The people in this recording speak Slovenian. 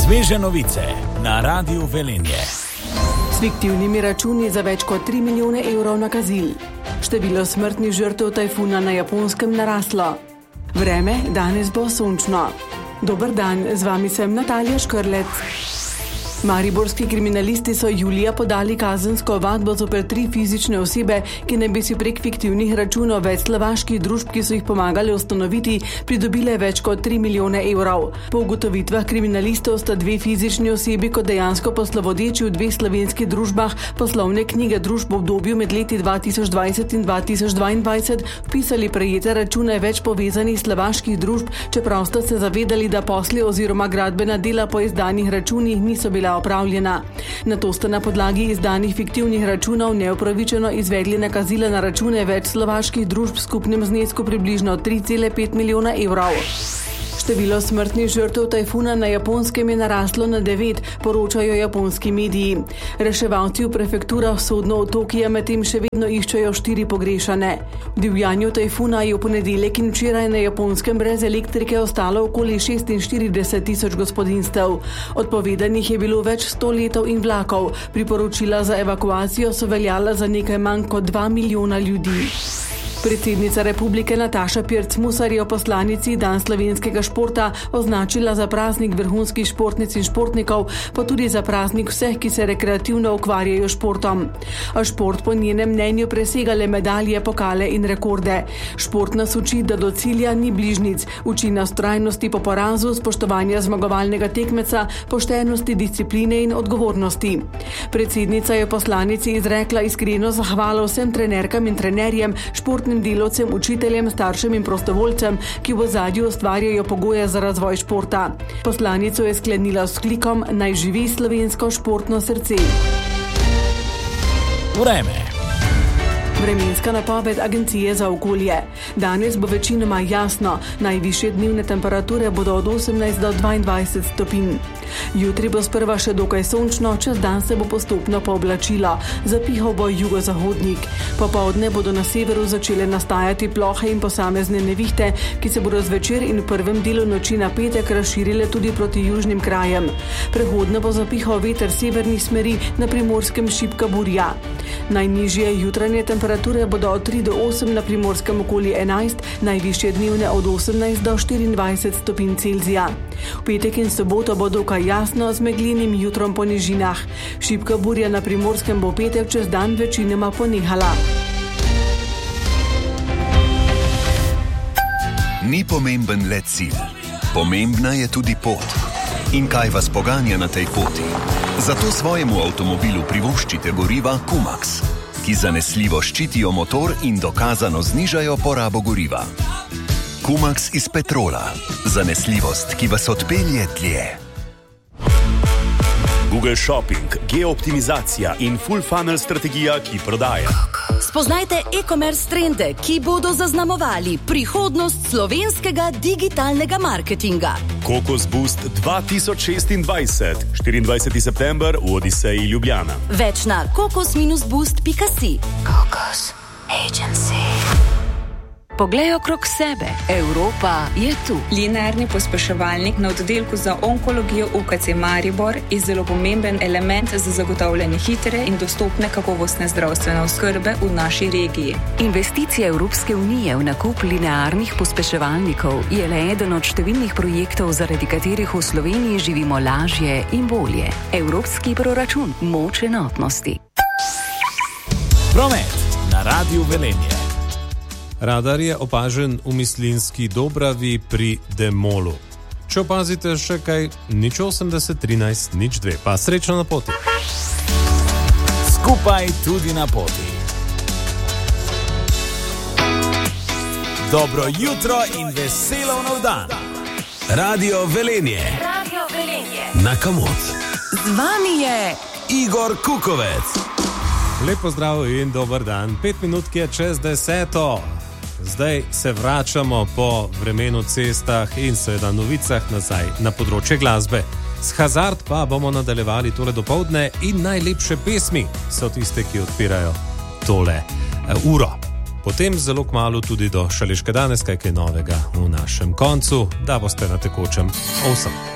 Sveže novice na Radiu Velenje. S fiktivnimi računi za več kot 3 milijone evrov nakazil. Število smrtnih žrtev tajfuna na Japonskem naraslo. Vreme danes bo sončno. Dober dan, z vami sem Natalija Škrlec. Mariborski kriminalisti so julija podali kazensko ovadbo zoper 3 fizične osebe, ki naj bi si prek fiktivnih računov več slovaških družb, ki so jih pomagali ustanoviti, pridobile več kot 3 milijone evrov. Po ugotovitvah kriminalistov sta 2 fizični osebi kot dejansko poslovodeči v 2 slovenskih družbah poslovne knjige družb v obdobju med leti 2020 in 2022 vpisali prejete račune več povezanih slovaških družb, čeprav sta se zavedali, da posli oziroma gradbena dela po izdanih računih niso bila opravljena. Nato sta na podlagi izdanih fiktivnih računov neupravičeno izvedli nakazila na račune več slovaških družb v skupnem znesku približno 3,5 milijona evrov. Število smrtnih žrtev tajfuna na Japonskem je naraslo na 9, poročajo japonski mediji. Reševalci v prefekturah vzhodno od Tokija medtem še vedno iščejo 4 pogrešane. V divjanju tajfuna je v ponedeljek in včeraj na Japonskem brez elektrike ostalo okoli 46,000 gospodinjstev. Odpovedanih je bilo več 100 letov in vlakov. Priporočila za evakuacijo so veljala za nekaj manj kot 2 milijona ljudi. Predsednica republike Nataša Pirc Musar je v poslanici Dan slovenskega športa označila za praznik vrhunskih športnic in športnikov, pa tudi za praznik vseh, ki se rekreativno ukvarjajo s športom. A šport po njenem mnenju presega le medalje, pokale in rekorde. Šport nas uči, da do cilja ni bližnjic, uči nas vztrajnosti po porazu, spoštovanja zmagovalnega tekmeca, poštenosti, discipline in odgovornosti. Predsednica je poslanici izrekla iskreno zahvalo vsem trenerkam in trenerjem, športnim delavcem, učiteljem, staršem in prostovoljcem, ki v ozadju ustvarjajo pogoje za razvoj športa. Poslanico je sklenila s klikom "Naj živi slovensko športno srce". Vreme. Vremenska napoved Agencije za okolje. Danes bo večinoma jasno, najvišje dnevne temperature bodo od 18 do 22 stopinj. Jutri bo sprva še dokaj sončno, čez dan se bo postopno pooblačilo, zapihal bo jugozahodnik. Popoldne bodo na severu začele nastajati plohe in posamezne nevihte, ki se bodo zvečer in v prvem delu noči na petek razširile tudi proti južnim krajem. Prehodno bo zapihal veter severnih smeri, na Primorskem šibka burja. Najnižje jutranje temperature bodo od 3 do 8, na Primorskem okoli 11, najvišje dnevne od 18 do 24 stopinj Celzija. V petek in soboto bo dokaj jasno z meglenim jutrom po nižinah. Šibka burja na Primorskem bo petek čez dan večinoma ponehala. Ni pomemben le cilj, pomembna je tudi pot. In kaj vas poganja na tej poti? Zato svojemu avtomobilu privoščite goriva Kumax, ki zanesljivo ščitijo motor in dokazano znižajo porabo goriva. Kumax iz petrola. Zanesljivost, ki vas odpelje dlje. Google Shopping, geooptimizacija in full funnel strategija, ki prodaja. Spoznajte e-commerce trende, ki bodo zaznamovali prihodnost slovenskega digitalnega marketinga. Kokos Boost 2026, 24. september v Odiseji Ljubljana. Več na kokos-boost.si. Kokos Agency. Poglej okrog sebe. Evropa je tu. Linearni pospeševalnik na oddelku za onkologijo UKC Maribor je zelo pomemben element za zagotavljanje hitre in dostopne kakovostne zdravstvene oskrbe v naši regiji. Investicija Evropske unije v nakup linearnih pospeševalnikov je le eden od številnih projektov, zaradi katerih v Sloveniji živimo lažje in bolje. Evropski proračun, moč enotnosti. Promet na Radiu Velenje. Radar je opažen v Mislinjski Dobravi pri Demolu. Če opazite še kaj, 080 13 02, pa srečno na poti. Skupaj tudi na poti. Dobro jutro in veselo nov dan. Radio Velenje. Radio Velenje. Na Kamot. Z vami je Igor Kukovec. Lep pozdrav in dober dan. 5 minutk je čez 10. Zdaj se vračamo po vremenu cestah in seveda novicah nazaj na področje glasbe. S Hazard pa bomo nadaljevali tole dopoldne in najlepše pesmi so tiste, ki odpirajo tole uro. Potem zelo kmalu tudi do Šaleške danes, kaj novega v našem koncu, da boste na tekočem o vsem.